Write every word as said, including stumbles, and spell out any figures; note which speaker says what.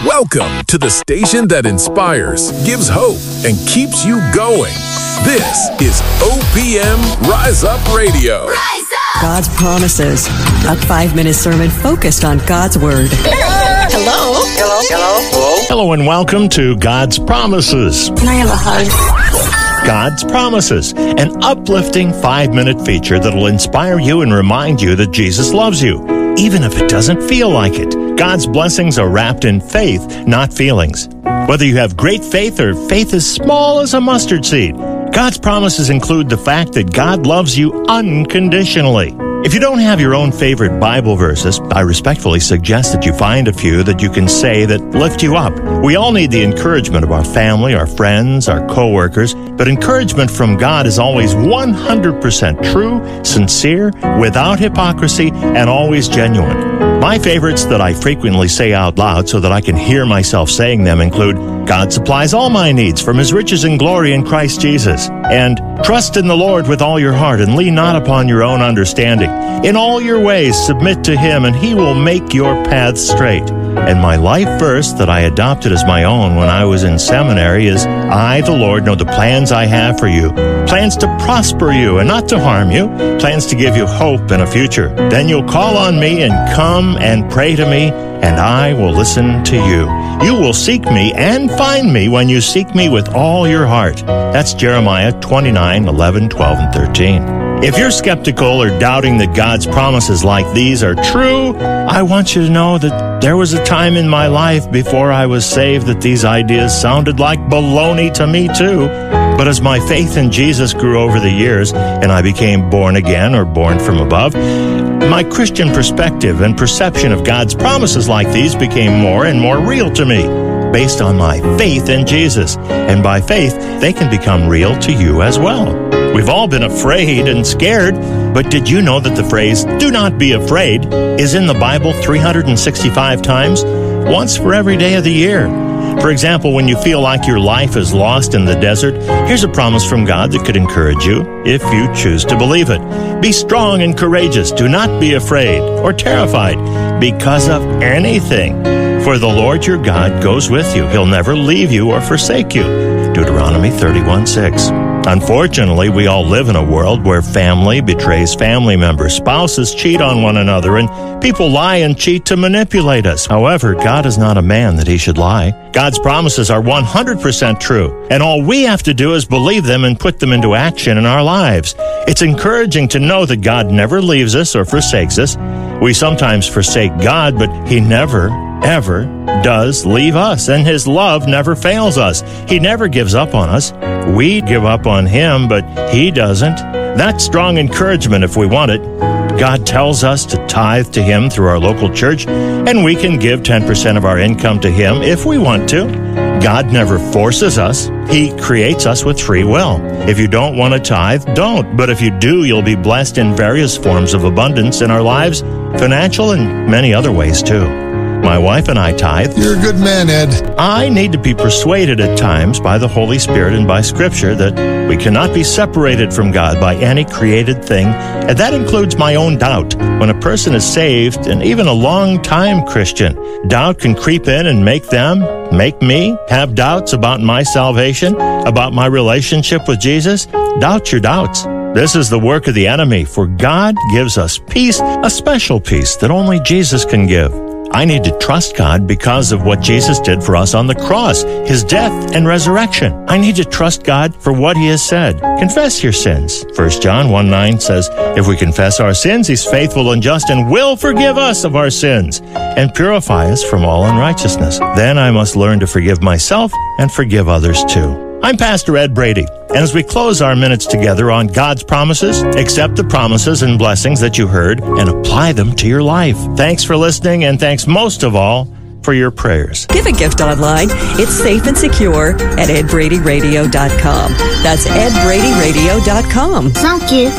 Speaker 1: Welcome to the station that inspires, gives hope, and keeps you going. This is O P M Rise Up Radio.
Speaker 2: Rise up!
Speaker 3: God's Promises, a five-minute sermon focused on God's Word.
Speaker 4: Hello? Hello? Hello?
Speaker 5: Hello and welcome to God's Promises.
Speaker 4: Can I have a hug?
Speaker 5: God's Promises, an uplifting five-minute feature that'll inspire you and remind you that Jesus loves you, even if it doesn't feel like it. God's blessings are wrapped in faith, not feelings. Whether you have great faith or faith as small as a mustard seed, God's promises include the fact that God loves you unconditionally. If you don't have your own favorite Bible verses, I respectfully suggest that you find a few that you can say that lift you up. We all need the encouragement of our family, our friends, our co-workers, but encouragement from God is always one hundred percent true, sincere, without hypocrisy, and always genuine. My favorites that I frequently say out loud so that I can hear myself saying them include, God supplies all my needs from His riches and glory in Christ Jesus, and trust in the Lord with all your heart and lean not upon your own understanding. In all your ways submit to Him, and He will make your paths straight. And my life verse that I adopted as my own when I was in seminary is, I, the Lord, know the plans I have for you, plans to prosper you and not to harm you, plans to give you hope and a future. Then you'll call on me and come and pray to me, and I will listen to you. You will seek me and find me when you seek me with all your heart. That's Jeremiah twenty-nine, eleven, twelve, and thirteen. If you're skeptical or doubting that God's promises like these are true, I want you to know that there was a time in my life before I was saved that these ideas sounded like baloney to me too. But as my faith in Jesus grew over the years and I became born again or born from above, my Christian perspective and perception of God's promises like these became more and more real to me, based on my faith in Jesus. And by faith, they can become real to you as well. We've all been afraid and scared, but did you know that the phrase, do not be afraid, is in the Bible three hundred sixty-five times, once for every day of the year? For example, when you feel like your life is lost in the desert, here's a promise from God that could encourage you, if you choose to believe it. Be strong and courageous. Do not be afraid or terrified because of anything. For the Lord your God goes with you. He'll never leave you or forsake you. Deuteronomy thirty-one, six. Unfortunately, we all live in a world where family betrays family members, spouses cheat on one another, and people lie and cheat to manipulate us. However, God is not a man that He should lie. God's promises are one hundred percent true, and all we have to do is believe them and put them into action in our lives. It's encouraging to know that God never leaves us or forsakes us. We sometimes forsake God, but He never, ever does leave us, and His love never fails us. He never gives up on us. We give up on Him, but He doesn't. That's strong encouragement if we want it. God tells us to tithe to Him through our local church, and we can give ten percent of our income to Him if we want to. God never forces us. He creates us with free will. If you don't want to tithe, don't. But if you do, you'll be blessed in various forms of abundance in our lives, financial and many other ways too. My wife and I tithe.
Speaker 6: You're a good man, Ed.
Speaker 5: I need to be persuaded at times by the Holy Spirit and by Scripture that we cannot be separated from God by any created thing, and that includes my own doubt. When a person is saved, and even a long-time Christian, doubt can creep in and make them, make me, have doubts about my salvation, about my relationship with Jesus. Doubt your doubts. This is the work of the enemy, for God gives us peace, a special peace that only Jesus can give. I need to trust God because of what Jesus did for us on the cross, His death and resurrection. I need to trust God for what He has said. Confess your sins. First John one nine says, if we confess our sins, He's faithful and just and will forgive us of our sins and purify us from all unrighteousness. Then I must learn to forgive myself and forgive others too. I'm Pastor Ed Brady, and as we close our minutes together on God's promises, accept the promises and blessings that you heard and apply them to your life. Thanks for listening, and thanks most of all for your prayers.
Speaker 3: Give a gift online. It's safe and secure at ed brady radio dot com. That's ed brady radio dot com.
Speaker 2: Thank you.